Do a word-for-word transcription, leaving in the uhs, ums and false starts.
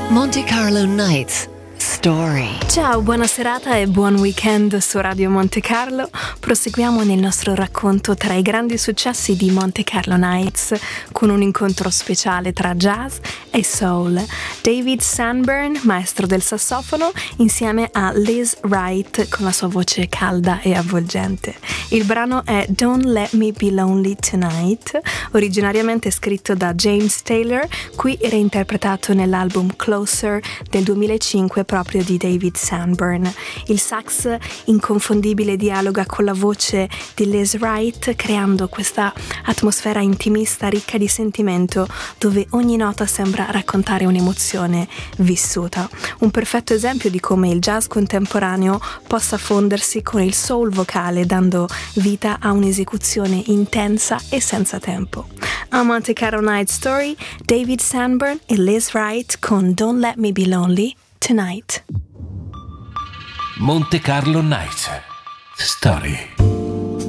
Monte Carlo Nights Story. Ciao, buona serata e buon weekend su Radio Monte Carlo. Proseguiamo nel nostro racconto tra i grandi successi di Monte Carlo Nights con un incontro speciale tra jazz e soul. David Sanborn, maestro del sassofono, insieme a Liz Wright con la sua voce calda e avvolgente. Il brano è Don't Let Me Be Lonely Tonight, originariamente scritto da James Taylor, qui reinterpretato nell'album Closer del duemilacinque proprio di David Sanborn. Il sax inconfondibile dialoga con la voce di Liz Wright, creando questa atmosfera intimista ricca di sentimento, dove ogni nota sembra raccontare un'emozione vissuta. Un perfetto esempio di come il jazz contemporaneo possa fondersi con il soul vocale, dando vita a un'esecuzione intensa e senza tempo. A Monte Carlo Night Story, David Sanborn e Liz Wright con Don't Let Me Be Lonely Tonight. Monte Carlo Nights Story.